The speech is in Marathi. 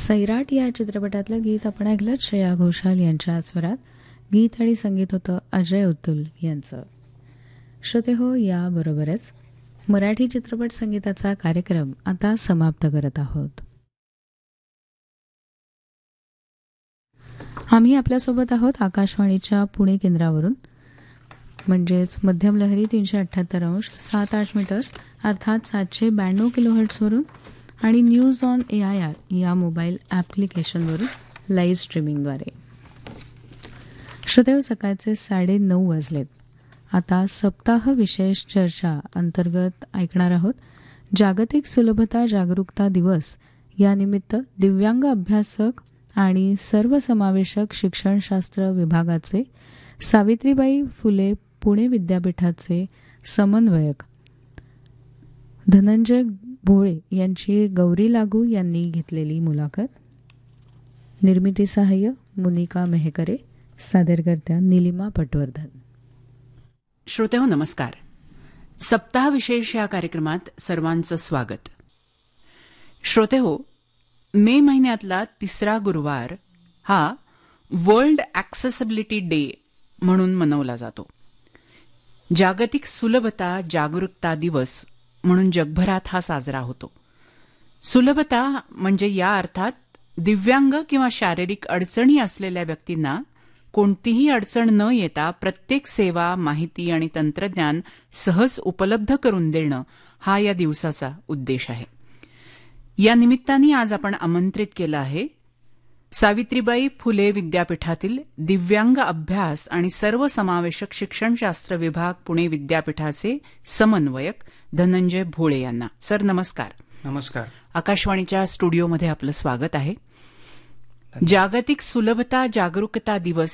सैराट या चित्रपटातलं गीत आपण ऐकलं श्रेया घोषाल यांच्या स्वरात. गीत आणि संगीत होतं अजय अतुल यांचं. श्रोते हो, याबरोबरच मराठी चित्रपट संगीताचा कार्यक्रम आता समाप्त करत आहोत. आम्ही आपल्यासोबत आहोत आकाशवाणीच्या पुणे केंद्रावरून, म्हणजेच मध्यम लहरी 378 अंश 7-8 मीटर्स अर्थात 792 किलोहर्ट्झवरून आणि न्यूज ऑन AIR या मोबाईल ॲप्लिकेशनवरून लाईव्ह स्ट्रीमिंगद्वारे. श्रोतेहो, सकाळचे 9:30 वाजलेत. आता सप्ताह विशेष चर्चा अंतर्गत ऐकणार आहोत जागतिक सुलभता जागरूकता दिवस या निमित्त दिव्यांग अभ्यासक आणि सर्वसमावेशक शिक्षणशास्त्र विभागाचे सावित्रीबाई फुले पुणे विद्यापीठाचे समन्वयक धनंजय भोळे यांची गौरी लागू यांनी घेतलेली मुलाखत. निर्मिती सहाय्य मोनिका मेहकरे, सादरकर्त्या नीलिमा पटवर्धन. श्रोतेहो नमस्कार. सप्ताह विशेष या कार्यक्रमात सर्वांचं स्वागत. श्रोतेहो, मे महिन्यातला 3रा गुरुवार हा वर्ल्ड ॲक्सेसिबिलिटी डे म्हणून मनवला जातो. जागतिक सुलभता जागरूकता दिवस म्हणून जगभरात हा साजरा होतो. सुलभता म्हणजे या अर्थात दिव्यांग किंवा शारीरिक अडचणी असलेल्या व्यक्तींना कोणतीही अडचण न येता प्रत्येक सेवा, माहिती आणि तंत्रज्ञान सहज उपलब्ध करून देणं हा या दिवसाचा उद्देश आहे. या निमित्ताने आज आपण आमंत्रित केलं आहे सावित्रीबाई फुले विद्यापीठातील दिव्यांग अभ्यास आणि सर्वसमावेशक शिक्षणशास्त्र विभाग पुणे विद्यापीठाचे समन्वयक धनंजय भोळे यांना. सर नमस्कार. नमस्कार. आकाशवाणीच्या स्टुडिओमध्ये आपलं स्वागत आहे. जागतिक सुलभता जागरूकता दिवस